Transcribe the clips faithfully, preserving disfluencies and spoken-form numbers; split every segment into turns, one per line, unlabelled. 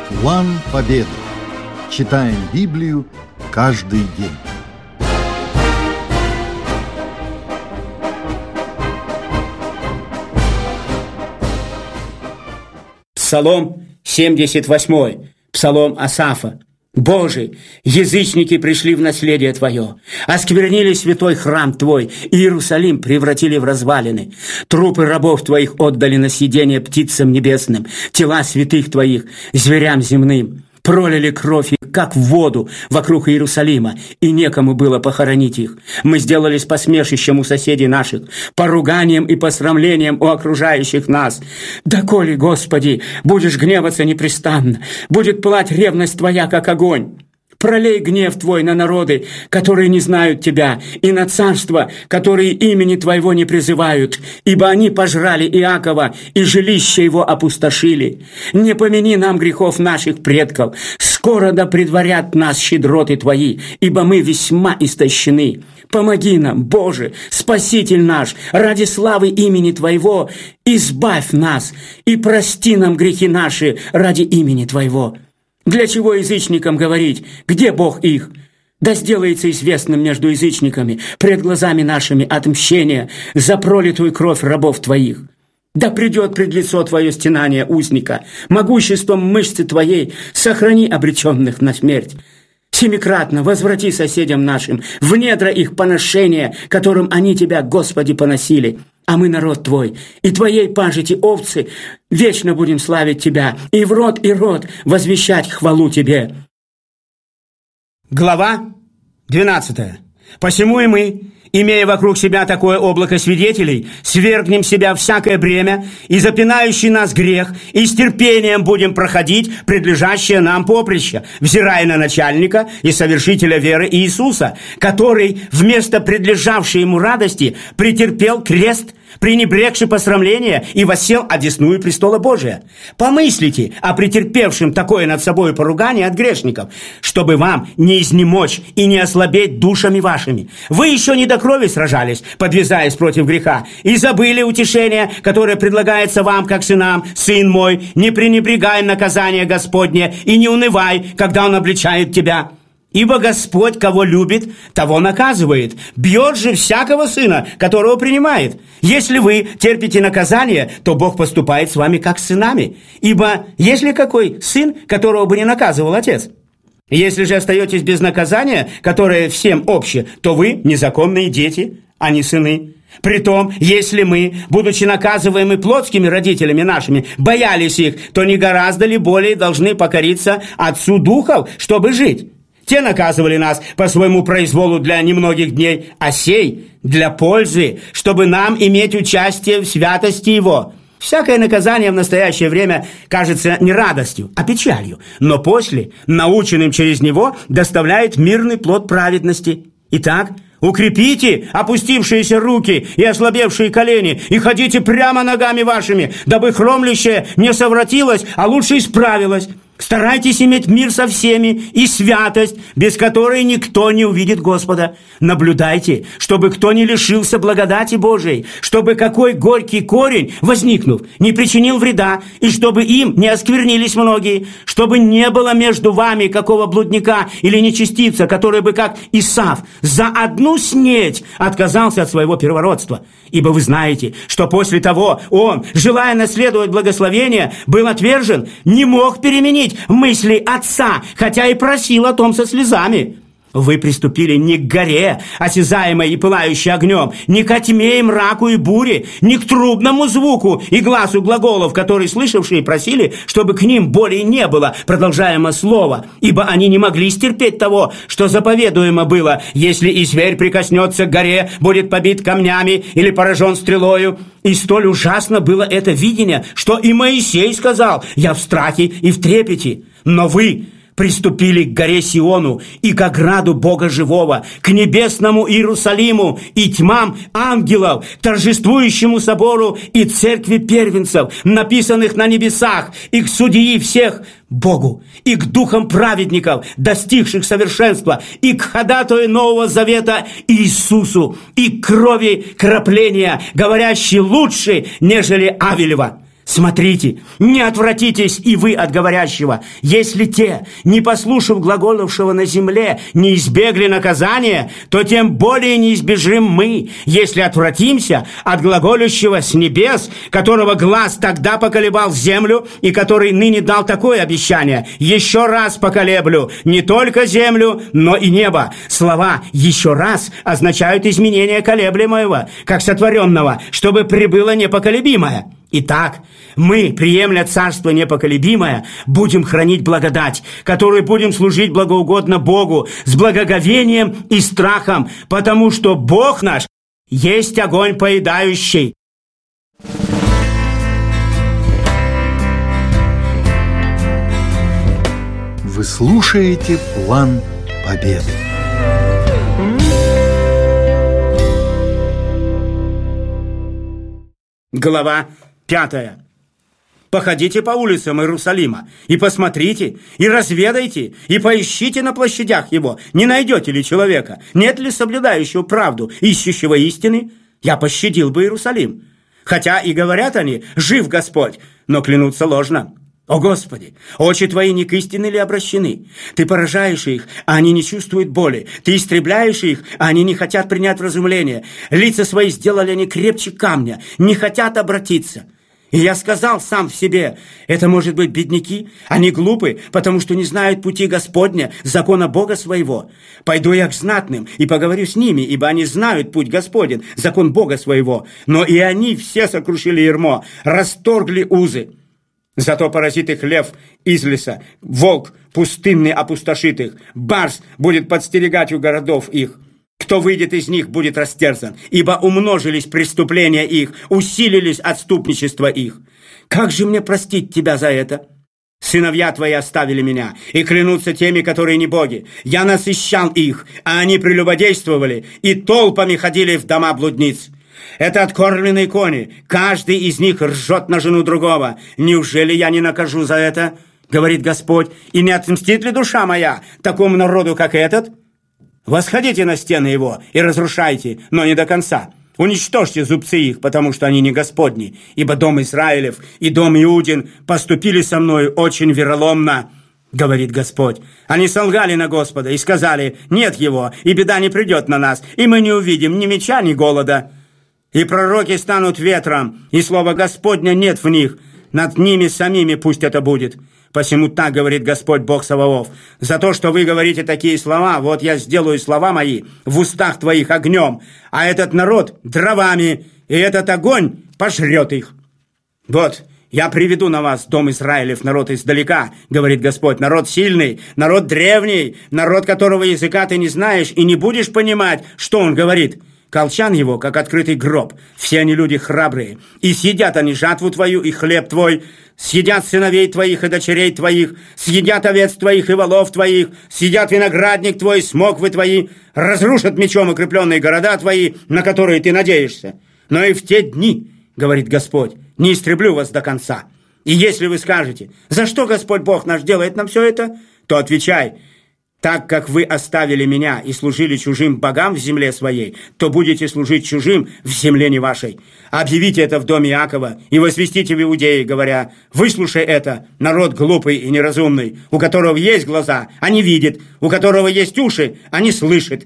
План победы. Читаем Библию каждый день.
Псалом семьдесят восемь, псалом Асафа. «Боже, язычники пришли в наследие Твое, осквернили святой храм Твой, и Иерусалим превратили в развалины. Трупы рабов Твоих отдали на съедение птицам небесным, тела святых Твоих зверям земным. Пролили кровь их, как в воду, вокруг Иерусалима, и некому было похоронить их. Мы сделались посмешищем у соседей наших, поруганием и посрамлением у окружающих нас. Доколе, Господи, будешь гневаться непрестанно, будет пылать ревность Твоя, как огонь. Пролей гнев Твой на народы, которые не знают Тебя, и на царства, которые имени Твоего не призывают, ибо они пожрали Иакова, и жилище его опустошили. Не помяни нам грехов наших предков, скоро да предварят нас щедроты Твои, ибо мы весьма истощены. Помоги нам, Боже, Спаситель наш, ради славы имени Твоего, избавь нас и прости нам грехи наши ради имени Твоего». Для чего язычникам говорить, где Бог их? Да сделается известным между язычниками, пред глазами нашими отмщение за пролитую кровь рабов Твоих. Да придет пред лицо Твое стенание узника, могуществом мышцы Твоей сохрани обреченных на смерть. Семикратно возврати соседям нашим в недра их поношения, которым они Тебя, Господи, поносили. А мы народ Твой, и Твоей пажити овцы вечно будем славить Тебя, и в род и род возвещать хвалу Тебе». Глава двенадцатая. «Посему и мы, имея вокруг себя такое облако свидетелей, свергнем себя всякое бремя и запинающий нас грех, и с терпением будем проходить предлежащее нам поприще, взирая на начальника и совершителя веры Иисуса, который вместо предлежавшей ему радости претерпел крест, пренебрегши посрамление, и воссел одесную престола Божия. Помыслите о претерпевшем такое над собой поругание от грешников, чтобы вам не изнемочь и не ослабеть душами вашими. Вы еще не до крови сражались, подвязаясь против греха, и забыли утешение, которое предлагается вам, как сынам. Сын мой, не пренебрегай наказание Господне и не унывай, когда Он обличает тебя. Ибо Господь, кого любит, того наказывает. Бьет же всякого сына, которого принимает. Если вы терпите наказание, то Бог поступает с вами как с сынами. Ибо есть ли какой сын, которого бы не наказывал отец? Если же остаетесь без наказания, которое всем обще, то вы незаконные дети, а не сыны. Притом, если мы, будучи наказываемы плотскими родителями нашими, боялись их, то не гораздо ли более должны покориться Отцу Духов, чтобы жить? Те наказывали нас по своему произволу для немногих дней, а сей для пользы, чтобы нам иметь участие в святости Его. Всякое наказание в настоящее время кажется не радостью, а печалью, но после, наученным через него, доставляет мирный плод праведности. Итак, укрепите опустившиеся руки и ослабевшие колени, и ходите прямо ногами вашими, дабы хромлящее не совратилось, а лучше исправилось. Старайтесь иметь мир со всеми и святость, без которой никто не увидит Господа. Наблюдайте, чтобы кто не лишился благодати Божией, чтобы какой горький корень, возникнув, не причинил вреда, и чтобы им не осквернились многие, чтобы не было между вами какого блудника или нечестивца, который бы, как Исав, за одну снеть отказался от своего первородства. Ибо вы знаете, что после того он, желая наследовать благословение, был отвержен, не мог переменить мысли отца, хотя и просил о том со слезами. Вы приступили не к горе, осязаемой и пылающей огнем, не ко тьме и мраку и буре, не к трубному звуку и гласу глаголов, которые слышавшие просили, чтобы к ним более не было продолжаемо слова, ибо они не могли стерпеть того, что заповедуемо было: если и зверь прикоснется к горе, будет побит камнями или поражен стрелою. И столь ужасно было это видение, что и Моисей сказал: «Я в страхе и в трепете». Но вы приступили к горе Сиону и к ограду Бога живого, к небесному Иерусалиму и тьмам ангелов, торжествующему собору и церкви первенцев, написанных на небесах, и к судьи всех Богу, и к духам праведников, достигших совершенства, и к ходатаю Нового Завета Иисусу, и к крови крапления, говорящей лучше, нежели Авелева. Смотрите, не отвратитесь и вы от говорящего. Если те, не послушав глаголовшего на земле, не избегли наказания, то тем более не избежим мы, если отвратимся от глаголющего с небес, которого глаз тогда поколебал землю и который ныне дал такое обещание: еще раз поколеблю не только землю, но и небо. Слова «еще раз» означают изменение колеблемого, как сотворенного, чтобы прибыло непоколебимое. Итак, мы, приемля царство непоколебимое, будем хранить благодать, которой будем служить благоугодно Богу с благоговением и страхом, потому что Бог наш есть огонь поедающий.
Вы слушаете «План Победы».
Глава пятая. Походите по улицам Иерусалима и посмотрите, и разведайте, и поищите на площадях его, не найдете ли человека, нет ли соблюдающего правду, ищущего истины. Я пощадил бы Иерусалим. Хотя и говорят они: жив Господь, но клянутся ложно. О Господи, очи Твои не к истине ли обращены? Ты поражаешь их, а они не чувствуют боли. Ты истребляешь их, а они не хотят принять вразумление. Лица свои сделали они крепче камня, не хотят обратиться. И я сказал сам в себе: это, может быть, бедняки? Они глупы, потому что не знают пути Господня, закона Бога своего. Пойду я к знатным и поговорю с ними, ибо они знают путь Господень, закон Бога своего. Но и они все сокрушили ярмо, расторгли узы. Зато поразит их лев из леса, волк пустынный опустошит их, барс будет подстерегать у городов их. Кто выйдет из них, будет растерзан, ибо умножились преступления их, усилились отступничество их. Как же мне простить тебя за это? Сыновья твои оставили меня и клянутся теми, которые не боги. Я насыщал их, а они прелюбодействовали и толпами ходили в дома блудниц. Это откормленные кони, каждый из них ржет на жену другого. Неужели я не накажу за это, говорит Господь, и не отмстит ли душа моя такому народу, как этот? Восходите на стены его и разрушайте, но не до конца. Уничтожьте зубцы их, потому что они не Господни, ибо дом Израилев и дом Иудин поступили со мною очень вероломно, говорит Господь. Они солгали на Господа и сказали: нет его, и беда не придет на нас, и мы не увидим ни меча, ни голода. И пророки станут ветром, и слова Господня нет в них. Над ними самими пусть это будет. Посему так говорит Господь Бог Саваоф: за то, что вы говорите такие слова, вот я сделаю слова мои в устах твоих огнем, а этот народ дровами, и этот огонь пожрет их. Вот я приведу на вас, дом Израилев, народ издалека, говорит Господь, народ сильный, народ древний, народ, которого языка ты не знаешь и не будешь понимать, что он говорит. Колчан его, как открытый гроб. Все они люди храбрые. И съедят они жатву твою и хлеб твой, съедят сыновей твоих и дочерей твоих, съедят овец твоих и волов твоих, съедят виноградник твой, смоквы твои, разрушат мечом укрепленные города твои, на которые ты надеешься. Но и в те дни, говорит Господь, не истреблю вас до конца. И если вы скажете: за что Господь Бог наш делает нам все это? То отвечай: так как вы оставили меня и служили чужим богам в земле своей, то будете служить чужим в земле не вашей. Объявите это в доме Иакова и возвестите в Иудее, говоря: выслушай это, народ глупый и неразумный, у которого есть глаза, а не видит, у которого есть уши, а не слышит.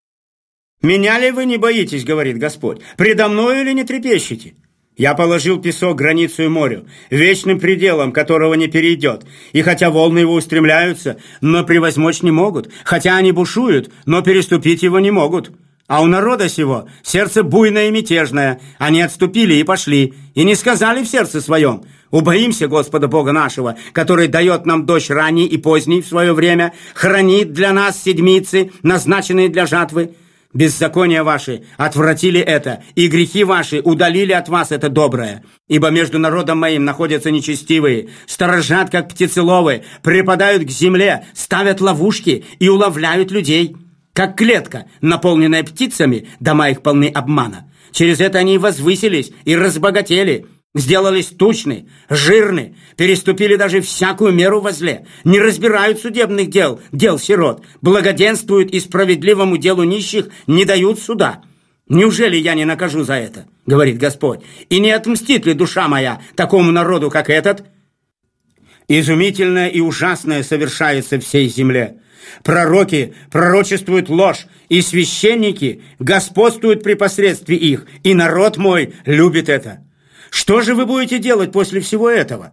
Меня ли вы не боитесь, говорит Господь, предо мною ли не трепещете? Я положил песок границу морю, вечным пределом, которого не перейдет. И хотя волны его устремляются, но превозмочь не могут. Хотя они бушуют, но переступить его не могут. А у народа сего сердце буйное и мятежное. Они отступили и пошли, и не сказали в сердце своем: убоимся Господа Бога нашего, который дает нам дождь ранний и поздний в свое время, хранит для нас седмицы, назначенные для жатвы. Беззакония ваши отвратили это, и грехи ваши удалили от вас это доброе. Ибо между народом моим находятся нечестивые, сторожат, как птицеловы, припадают к земле, ставят ловушки и уловляют людей. Как клетка, наполненная птицами, дома их полны обмана. Через это они возвысились и разбогатели, сделались тучны, жирны, переступили даже всякую меру во зле, не разбирают судебных дел, дел сирот, благоденствуют и справедливому делу нищих не дают суда. Неужели я не накажу за это, говорит Господь, и не отмстит ли душа моя такому народу, как этот? Изумительное и ужасное совершается в всей земле. Пророки пророчествуют ложь, и священники господствуют при посредстве их, и народ мой любит это. Что же вы будете делать после всего этого?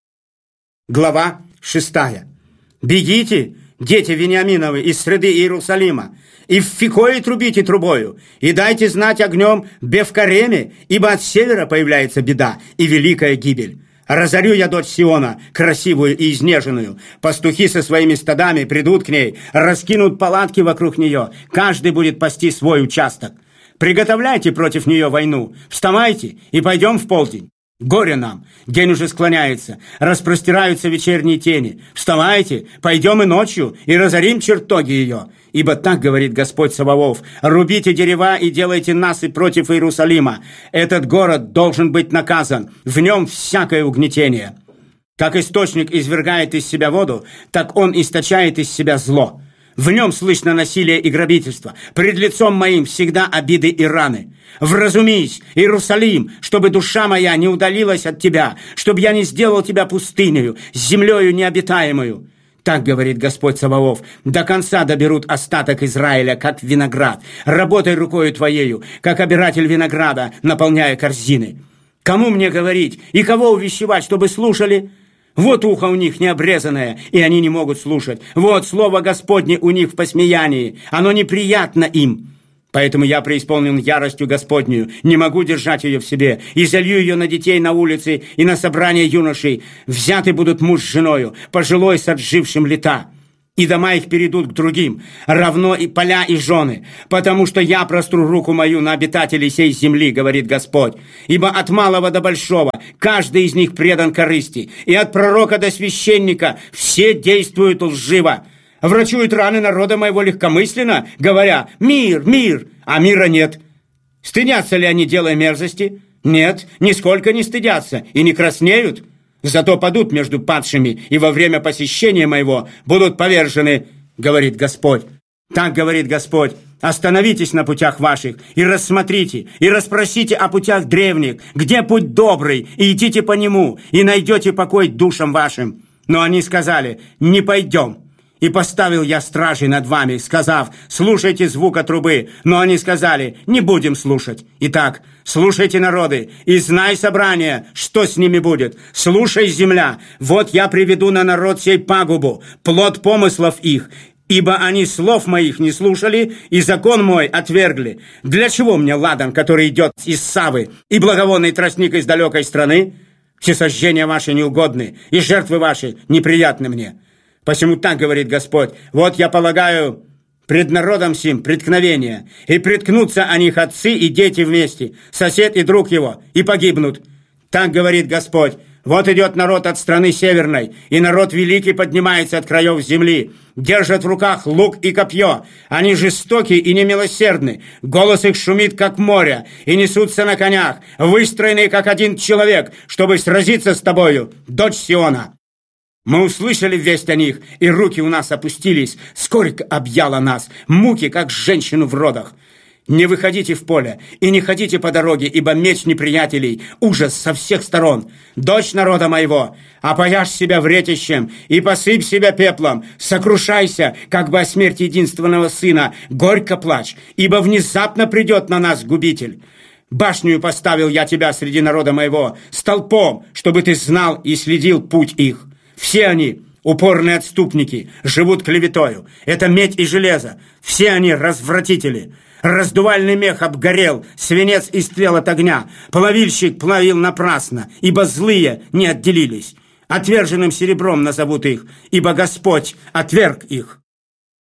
Глава шестая. «Бегите, дети Вениаминовы, из среды Иерусалима, и в Фикое трубите трубою, и дайте знать огнем Бевкареме, ибо от севера появляется беда и великая гибель. Разорю я дочь Сиона, красивую и изнеженную. Пастухи со своими стадами придут к ней, раскинут палатки вокруг нее, каждый будет пасти свой участок. Приготовляйте против нее войну, вставайте и пойдем в полдень. Горе нам, день уже склоняется, распростираются вечерние тени. Вставайте, пойдем и ночью, и разорим чертоги ее. Ибо так говорит Господь Саваоф: рубите дерева и делайте насыпь против Иерусалима. Этот город должен быть наказан, в нем всякое угнетение. Как источник извергает из себя воду, так он источает из себя зло. В нем слышно насилие и грабительство. Пред лицом моим всегда обиды и раны. Вразумись, Иерусалим, чтобы душа моя не удалилась от тебя, чтобы я не сделал тебя пустынею, землею необитаемую. Так говорит Господь Саваоф: до конца доберут остаток Израиля, как виноград. Работай рукою твоею, как обиратель винограда, наполняя корзины. Кому мне говорить и кого увещевать, чтобы слушали? Вот ухо у них необрезанное, и они не могут слушать. Вот слово Господне у них в посмеянии, оно неприятно им. Поэтому я преисполнен яростью Господнюю, не могу держать ее в себе, и залью ее на детей на улице и на собрание юношей. Взяты будут муж с женою, пожилой с отжившим лета. И дома их перейдут к другим, равно и поля, и жены, потому что я простру руку мою на обитателей сей земли, говорит Господь. Ибо от малого до большого каждый из них предан корысти, и от пророка до священника все действуют лживо. Врачуют раны народа моего легкомысленно, говоря: мир, мир, а мира нет. Стыдятся ли они, делая мерзости? Нет, нисколько не стыдятся и не краснеют. Зато падут между падшими, и во время посещения моего будут повержены, говорит Господь. Так говорит Господь: остановитесь на путях ваших, и рассмотрите, и расспросите о путях древних, где путь добрый, и идите по нему, и найдете покой душам вашим. Но они сказали: не пойдем. И поставил я стражей над вами, сказав: слушайте звука трубы. Но они сказали: не будем слушать. Итак, слушайте, народы, и знай, собрание, что с ними будет. Слушай, земля, вот я приведу на народ сей пагубу, плод помыслов их, ибо они слов моих не слушали, и закон мой отвергли. Для чего мне ладан, который идет из Савы, и благовонный тростник из далекой страны? Всесожжения ваши неугодны, и жертвы ваши неприятны мне. Посему так говорит Господь: вот я полагаю пред народом сим преткновение, и преткнутся о них отцы и дети вместе, сосед и друг его, и погибнут. Так говорит Господь: вот идет народ от страны северной, и народ великий поднимается от краев земли, держат в руках лук и копье, они жестоки и немилосердны, голос их шумит, как море, и несутся на конях, выстроенные, как один человек, чтобы сразиться с тобою, дочь Сиона. Мы услышали весть о них, и руки у нас опустились, скорик объяла нас, муки, как женщину в родах. Не выходите в поле и не ходите по дороге, ибо меч неприятелей, ужас со всех сторон. Дочь народа моего, опояшь себя вретищем и посыпь себя пеплом, сокрушайся, как бы о смерти единственного сына, горько плачь, ибо внезапно придет на нас губитель. Башню поставил я тебя среди народа моего, столпом, чтобы ты знал и следил путь их. Все они упорные отступники, живут клеветою. Это медь и железо. Все они развратители. Раздувальный мех обгорел, свинец истлел от огня. Плавильщик плавил напрасно, ибо злые не отделились. Отверженным серебром назовут их, ибо Господь отверг их.